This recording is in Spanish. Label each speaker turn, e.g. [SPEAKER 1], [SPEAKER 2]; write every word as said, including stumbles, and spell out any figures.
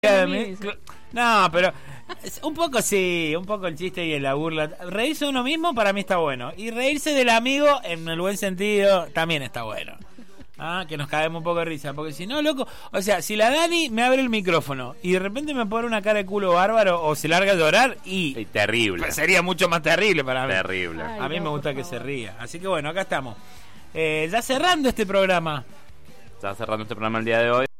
[SPEAKER 1] No, pero un poco sí, un poco el chiste y la burla. Reírse de uno mismo para mí está bueno. Y reírse del amigo, en el buen sentido, también está bueno. Ah, que nos caemos un poco de risa. Porque si no, loco, o sea, si la Dani me abre el micrófono y de repente me pone una cara de culo bárbaro o se larga a llorar y...
[SPEAKER 2] y terrible.
[SPEAKER 1] Pues sería mucho más terrible para mí.
[SPEAKER 2] Terrible.
[SPEAKER 1] Ay, a mí
[SPEAKER 3] no,
[SPEAKER 1] me gusta
[SPEAKER 3] por
[SPEAKER 1] que
[SPEAKER 3] favor.
[SPEAKER 1] se ría. Así que bueno, acá estamos. Eh, ya cerrando este programa.
[SPEAKER 2] Está cerrando este programa el día de hoy.